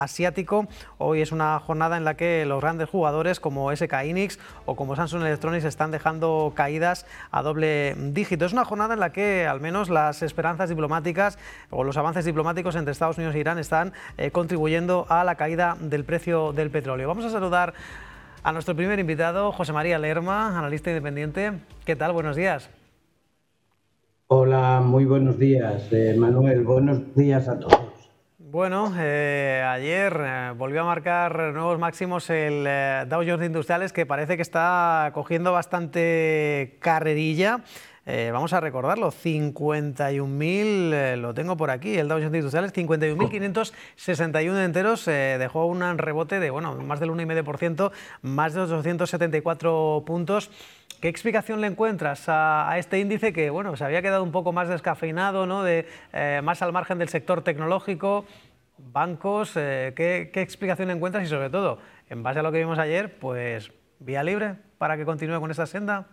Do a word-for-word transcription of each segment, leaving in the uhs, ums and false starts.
asiático. Hoy es una jornada en la que los grandes jugadores como S K Hynix o como Samsung Electronics están dejando caídas a doble dígito. Es una jornada en la que al menos las esperanzas diplomáticas o los avances diplomáticos entre Estados Unidos e Irán están eh, contribuyendo a la caída del precio del petróleo. Vamos a saludar a nuestro primer invitado, José María Lerma, analista independiente. ¿Qué tal? Buenos días. Hola, muy buenos días, eh, Manuel. Buenos días a todos. Bueno, eh, ayer eh, volvió a marcar nuevos máximos el eh, Dow Jones de Industriales, que parece que está cogiendo bastante carrerilla. Eh, vamos a recordarlo, cincuenta y un mil, eh, lo tengo por aquí, el Dow Jones de Industriales, cincuenta y un mil quinientos sesenta y uno enteros, eh, dejó un rebote de bueno, más del uno coma cinco por ciento, más de ochocientos setenta y cuatro puntos. ¿Qué explicación le encuentras a, a este índice que bueno, se había quedado un poco más descafeinado, ¿no? de, eh, más al margen del sector tecnológico, bancos? Eh, ¿qué, ¿Qué explicación le encuentras y sobre todo, en base a lo que vimos ayer, pues vía libre para que continúe con esta senda?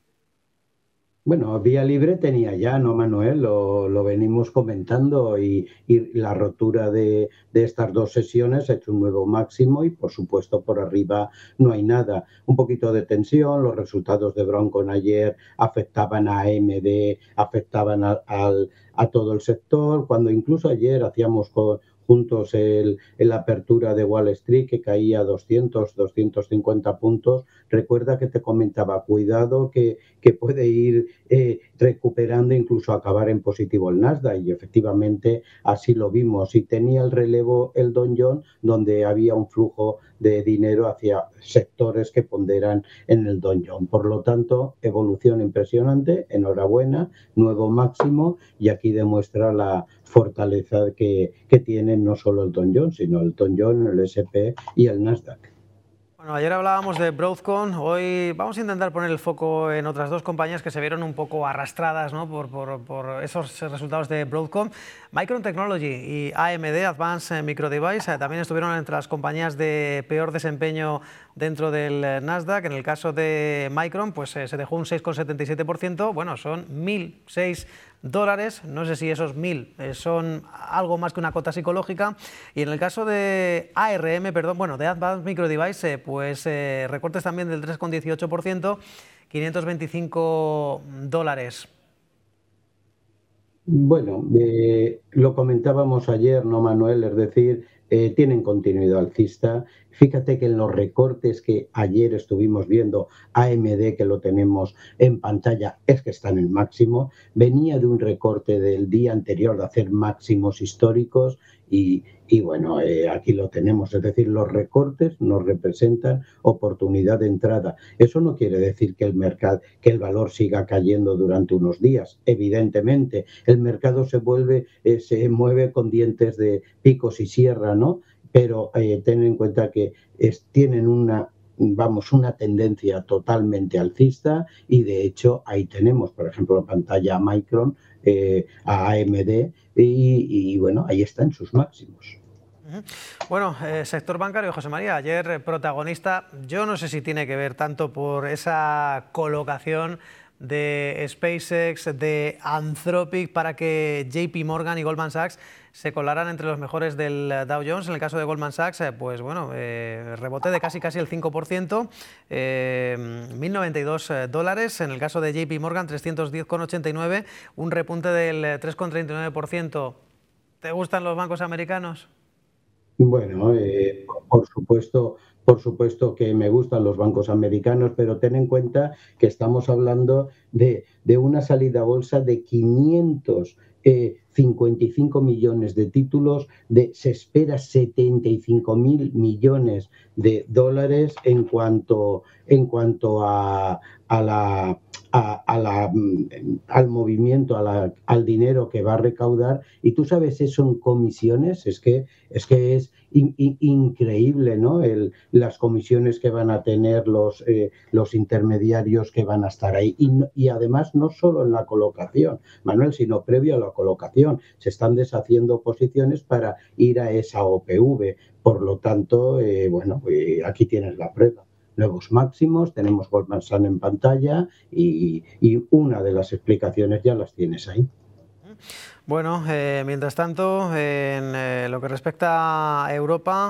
Bueno, vía libre tenía ya, ¿no, Manuel? Lo, lo venimos comentando y, y la rotura de, de estas dos sesiones ha hecho un nuevo máximo y, por supuesto, por arriba no hay nada. Un poquito de tensión, los resultados de Broncon ayer afectaban a A M D, afectaban a, al, a todo el sector, cuando incluso ayer hacíamos con, juntos el, el apertura de Wall Street que caía doscientos, doscientos cincuenta puntos. Recuerda que te comentaba, cuidado que, que puede ir eh, recuperando, incluso acabar en positivo el Nasdaq, y efectivamente así lo vimos. Y tenía el relevo el Dow Jones, donde había un flujo de dinero hacia sectores que ponderan en el Dow Jones. Por lo tanto, evolución impresionante, enhorabuena, nuevo máximo, y aquí demuestra la fortaleza que, que tienen no solo el Dow Jones, sino el Dow Jones, el S and P y el Nasdaq. Bueno, ayer hablábamos de Broadcom, hoy vamos a intentar poner el foco en otras dos compañías que se vieron un poco arrastradas, ¿no? por, por, por esos resultados de Broadcom. Micron Technology y A M D, Advanced Micro Device, eh, también estuvieron entre las compañías de peor desempeño dentro del Nasdaq. En el caso de Micron, pues eh, se dejó un seis coma setenta y siete por ciento, bueno, son mil seis dólares, no sé si esos mil eh, son algo más que una cota psicológica. Y en el caso de A R M, perdón, bueno, de Advanced Micro Device, eh, pues eh, recortes también del tres coma dieciocho por ciento, quinientos veinticinco dólares. Bueno, eh, lo comentábamos ayer, ¿no, Manuel? Es decir, eh, tienen continuidad alcista. Fíjate que en los recortes que ayer estuvimos viendo, A M D, que lo tenemos en pantalla, es que está en el máximo. Venía de un recorte del día anterior de hacer máximos históricos y, y bueno, eh, aquí lo tenemos. Es decir, los recortes nos representan oportunidad de entrada. Eso no quiere decir que el mercado, que el valor siga cayendo durante unos días. Evidentemente, el mercado se vuelve, eh, se mueve con dientes de picos y sierra, ¿no? Pero eh, ten en cuenta que es, tienen una, vamos, una tendencia totalmente alcista y de hecho ahí tenemos, por ejemplo, la pantalla Micron, eh, a A M D y, y bueno, ahí están sus máximos. Bueno, eh, sector bancario, José María, ayer eh, protagonista, yo no sé si tiene que ver tanto por esa colocación de SpaceX, de Anthropic, para que J P Morgan y Goldman Sachs se colaran entre los mejores del Dow Jones. En el caso de Goldman Sachs, eh, pues bueno, eh, rebote de casi casi el cinco por ciento, eh, mil noventa y dos dólares. En el caso de J P Morgan, trescientos diez coma ochenta y nueve, un repunte del tres coma treinta y nueve por ciento. ¿Te gustan los bancos americanos? Bueno, eh, por supuesto, por supuesto que me gustan los bancos americanos, pero ten en cuenta que estamos hablando de, de una salida a bolsa de quinientos cincuenta y cinco millones de títulos, de, se espera setenta y cinco mil millones de dólares en cuanto, en cuanto a, a la... A, a la, al movimiento, a la, al dinero que va a recaudar, y tú sabes eso en comisiones, es que es, que es in, in, increíble, ¿no? El, las comisiones que van a tener los, eh, los intermediarios que van a estar ahí, y, y además no solo en la colocación, Manuel, sino previo a la colocación, se están deshaciendo posiciones para ir a esa O P V, por lo tanto, eh, bueno, eh, aquí tienes la prueba. Nuevos máximos, tenemos Goldman Sachs en pantalla y, y una de las explicaciones ya las tienes ahí. Bueno, eh, mientras tanto, en eh, lo que respecta a Europa,